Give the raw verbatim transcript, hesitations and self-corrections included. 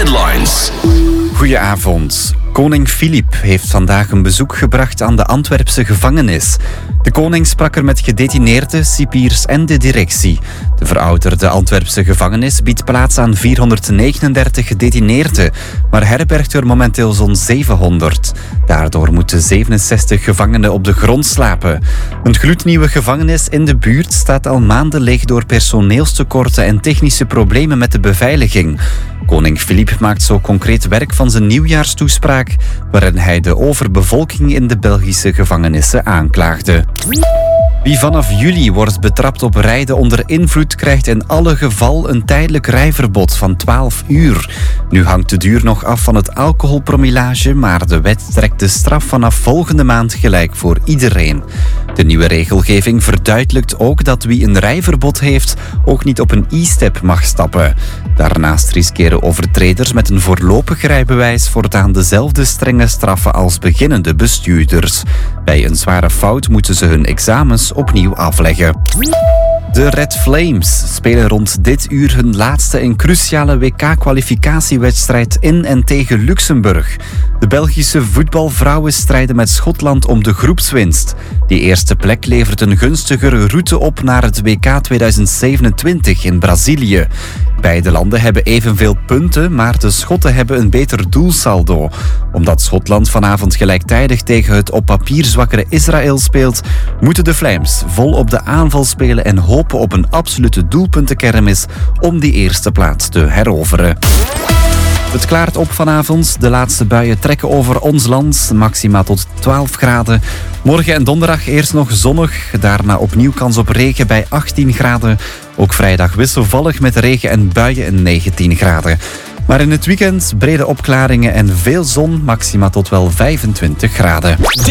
Headlines. Goedenavond. Koning Filip heeft vandaag een bezoek gebracht aan de Antwerpse gevangenis. De koning sprak er met gedetineerden, cipiers en de directie. De verouderde Antwerpse gevangenis biedt plaats aan vierhonderdnegenendertig gedetineerden, maar herbergt er momenteel zo'n zevenhonderd. Daardoor moeten zevenenzestig gevangenen op de grond slapen. Een gloednieuwe gevangenis in de buurt staat al maanden leeg door personeelstekorten en technische problemen met de beveiliging. Koning Filip maakt zo concreet werk van zijn nieuwjaarstoespraak, waarin hij de overbevolking in de Belgische gevangenissen aanklaagde. Wie vanaf juli wordt betrapt op rijden onder invloed krijgt in alle geval een tijdelijk rijverbod van twaalf uur. Nu hangt de duur nog af van het alcoholpromillage, maar de wet trekt de straf vanaf volgende maand gelijk voor iedereen. De nieuwe regelgeving verduidelijkt ook dat wie een rijverbod heeft ook niet op een e-step mag stappen. Daarnaast riskeren overtreders met een voorlopig rijbewijs voortaan dezelfde strenge straffen als beginnende bestuurders. Bij een zware fout moeten ze hun examens opnieuw afleggen. De Red Flames spelen rond dit uur hun laatste en cruciale W K-kwalificatiewedstrijd in en tegen Luxemburg. De Belgische voetbalvrouwen strijden met Schotland om de groepswinst. Die eerste plek levert een gunstigere route op naar het W K tweeduizend zevenentwintig in Brazilië. Beide landen hebben evenveel punten, maar de Schotten hebben een beter doelsaldo. Omdat Schotland vanavond gelijktijdig tegen het op papier zwakkere Israël speelt, moeten de Flames vol op de aanval spelen en hopen op een absolute doelpuntenkermis om die eerste plaats te heroveren. Het klaart op vanavond. De laatste buien trekken over ons land. Maxima tot twaalf graden. Morgen en donderdag eerst nog zonnig. Daarna opnieuw kans op regen bij achttien graden. Ook vrijdag wisselvallig met regen en buien en negentien graden. Maar in het weekend brede opklaringen en veel zon. Maxima tot wel vijfentwintig graden.